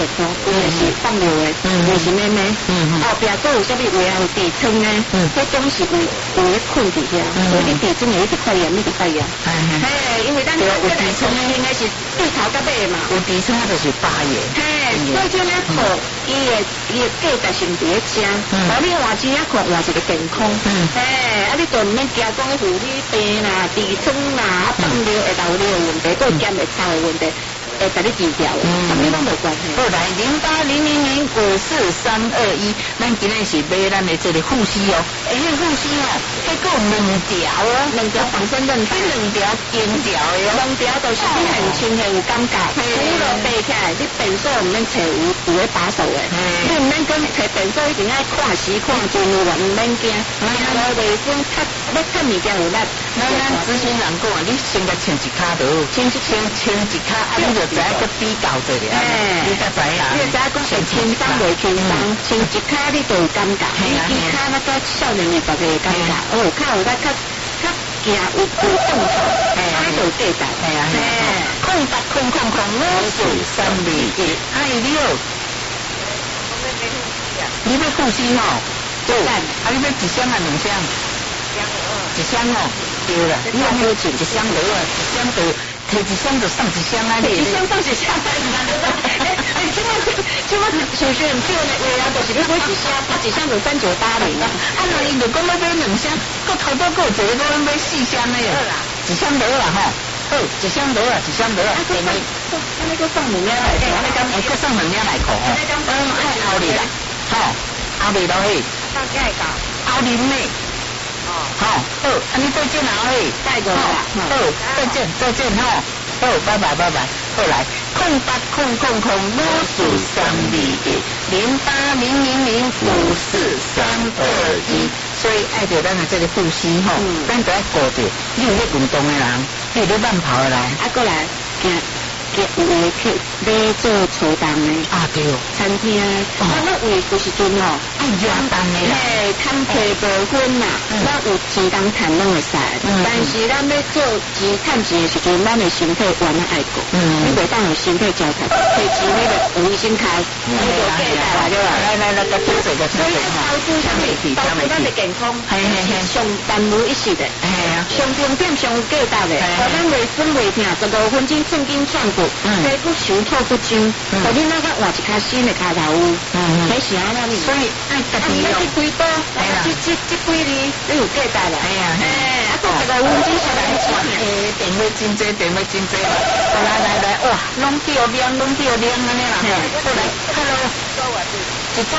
有的是放尿的，有的是咩咩，后壁佫有啥物位啊有地床呢，迄种是有咧困伫遐，所以你地床的你就发炎，你就发炎。嘿，因为咱有地床的应该是对头到尾嘛，有地床就是发炎。嘿，所以种咧土，伊的价值是伫咧遮，你换钱啊看换一个健康。嘿，啊你就毋免惊讲妇女病啦、痔疮啦、放尿会流尿的问题，佫兼会臭的问题。会甲你治疗，什么拢无关系。 好来，0800043221，咱今日是买咱的这个护膝哦，迄护膝哦，迄个2条哦 ，2条绑身韧带 ，2条金条的哦 ，2条就是你很轻很有感觉，除了背起来，你便所毋免找有咧把手的，你毋免讲找便所一定爱看时看准有无，毋免惊，然后卫生要看物件有力。 咱咨询人讲，你先甲穿一骹就好，穿一骹，啊，你就知影个比较着了，你才知影。 你知影讲是轻松袂轻松，穿一骹你就有感觉，你其他那个少年的大家会感觉，较有较行有动作，它就有价值。 0800054321，哎你好，你要护膝吼？对，啊你要一箱啊2箱？一箱哦，对了，你有没有请一箱得啊？一箱得，摕一箱就送一箱啊！ 一箱送一箱，即马首选票呢，有啊，就是要买一箱，一箱就3980啊。 啊，那伊就讲要买2箱，搁头多搁一个讲要买4箱的哟。一箱得啦吼，好，一箱得啊，一箱得啊。 那个送2箱来扣， 搁送2箱来扣哦。后日啦，吼，后日落去。 大概搞。 后日呢？好，好，你再见啦， 再见啦， 好，再见哈，好，拜拜，好来，0800054321，0800054321，所以爱着咱的这个护膝吼，咱就要顾着，你有咧运动的人，你有咧慢跑的人， 过来，有诶去买做初档的啊对， 餐厅啊，那有有时阵吼， 爱加档的啦， 嘿，摊皮无分啦，咱有钱当赚拢会使，但是咱要做钱趁钱的时阵，咱的身体原来爱顾，你袂当有身体糟蹋，提钱你就有医生开，你就价值啦，对吧？ 来，个多这个， 所以投资啥物？投资咱的健康，上万无一失的，上重点上有价值的，互咱袂酸袂痛，15分钟寸金寸骨。皮肤修透不均，互你那个换一骹新的骹头乌，迄是安那哩。 所以爱家己哦，这几多，这几年你有价值啦。啊，15分钟下来电话真济，来，哇，拢漂亮安尼啦。好来 ，Hello， 一组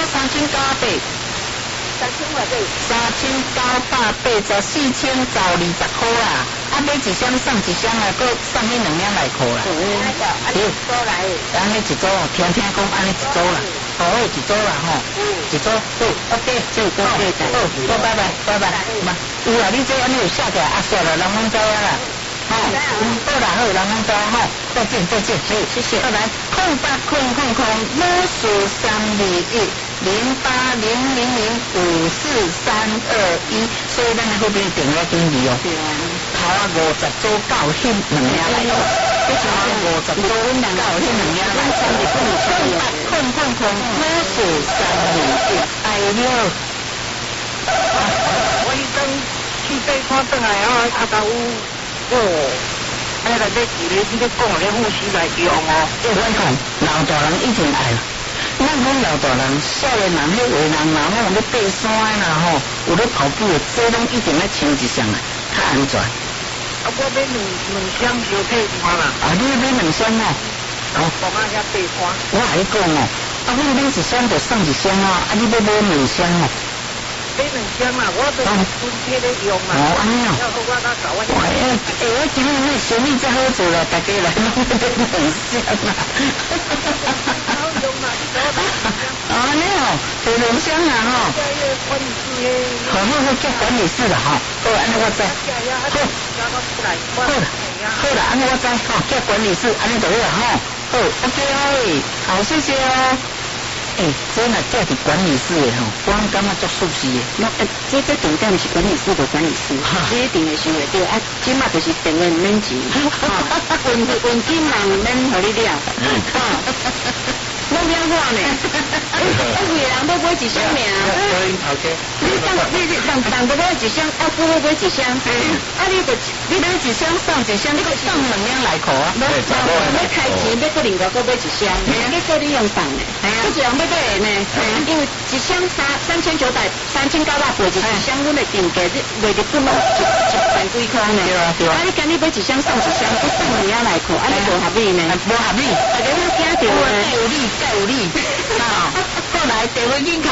3980。3980，4980，4020块啦。啊，买一箱送一箱啊，搁送迄2箱来扣啦。对，安尼一组哦，听讲安尼一组啦，好一组啦吼，一组好 ，OK， 这个好， 拜拜，有啊，你这安尼有写起来，啊，算了，人拢知啊啦。好啦，好，人拢知吼，再见，好， 谢谢。 好来，0800054321。0800054321，所以咱的后边电话经理哦，头啊50组到迄2箱来哦，50组到迄2箱来，0800054321，哎呦， 我迄阵去对看转来哦，阿头有哎来这几日你咧讲咧护膝来用哦， 我讲老大人已经爱了。咱讲老大人、少年人、迄位人啦，吼，咧爬山啦，吼，有咧跑步的，这拢一定要穿一双啊，较安全。 啊，我买两箱小配衫啦。 啊，你买2箱哦？ 哦，帮我遐爬山。 我还讲哦，啊，我买1箱就送1箱啊，啊，你要买2箱哦？ 买2箱啦，我都分批咧用嘛。 哦，安尼哦。 要好我甲搞我。 我今日那生意真好做了，大家来拢买2箱啦。啊，你哦，买2箱啊吼。好，叫管理室了哈。好，安尼我知。好了，安尼我知。好，叫管理室，安尼就好了哈。好 ，OK，好，谢谢哦。这若叫是管理室的吼，我感觉足舒适的。 这重点是管理室的管理师，这一定会想会到啊。即马就是电话唔免钱，运金嘛唔免互你了。 弄变化呢。有人要买一箱尔。你人都买一箱，阿姑要买一箱。 你买一箱送一箱，你个送2两来块啊？ 要开钱，要搁另外搁买一箱，你搁你用送的。不这样要买呢，因为一箱3980，一箱阮的定价卖日本拢100几块呢。对啊。你今日买一箱送一箱，搁送2两来块，你无合理呢？ 无合理。 大家要惊到啊！ 有理。过来电话紧卡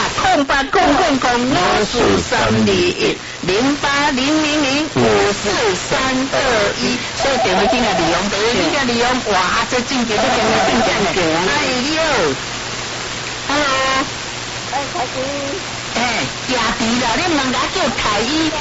0800054321，所以电话紧卡利用，电话紧卡利用，哇，这正经都变成正价个。哎呦 ，Hello， 台医， 假迪啦，你问我叫台医。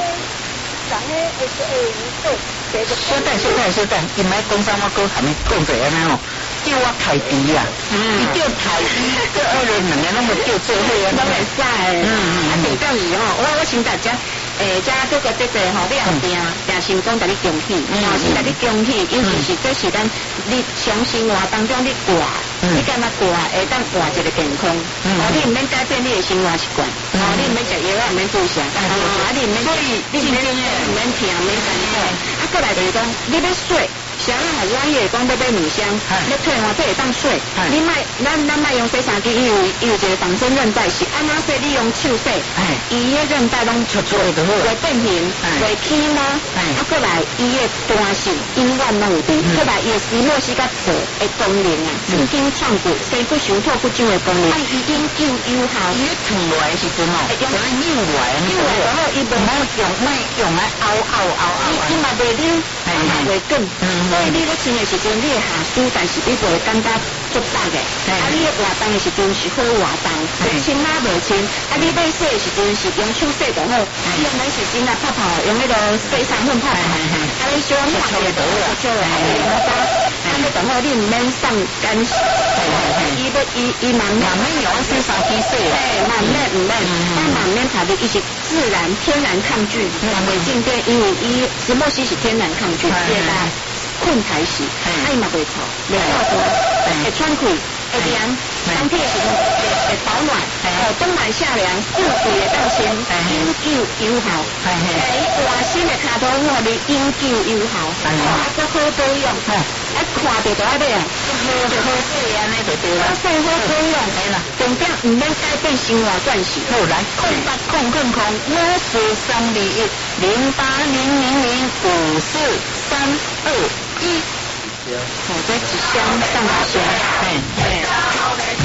小等，伊买讲啥我搁含你讲者安尼哦，叫我凯迪啦，伊叫台医，这2年拢无叫做伙啊， 都袂使。地表是我请大家，遮各个姐姐吼，你后边成功甲你恭喜，先甲你恭喜，尤其是这是咱你从生活当中你挂，你敢若挂会当挂一个健康，你毋免改变你的生活习惯，你毋免食药啊，毋免注射，你毋免，所以你毋免听，毋免干扰，过来就是讲，你要睡。像咱我也讲要买2箱，要退换这会当洗。你卖咱卖用洗衫机，有一个防身韧带是安那洗，你用手洗，伊个韧带拢会变形，会起毛，过来伊个弹性永远拢有伫，过来伊个石墨烯甲磁的功能啊，神经创骨、生骨伤透骨种的功能，伊永久有效。 伊咧烫落来时阵哦，用来扭落来， 然后伊袂好用来凹，伊嘛袂溜，嘛袂紧。所以你咧穿的时阵，你会下舒，但是你袂感觉足重的。你咧活动的时阵是好活动，轻啊袂轻。你要洗的时阵是用手洗就好，你用的是真啊泡，用那个洗衫粉泡。你喜欢泡的就好，你就好，你唔免上干洗。伊慢慢用洗衫机洗。 慢慢唔免，但慢慢它的伊是自然天然抗菌，袂静电，因为伊石墨烯是天然抗菌，困台时，伊嘛袂臭，袂臭多，会喘气，会凉，冬天时会保暖，冬暖夏凉，四季会当先永久有效。换新的卡通互你永久有效，搁好保养，看着就爱买啊，好洗安尼就对啦，好洗好保养，重点毋免改变生活惯习。 好来 0800054321，这一箱上2箱，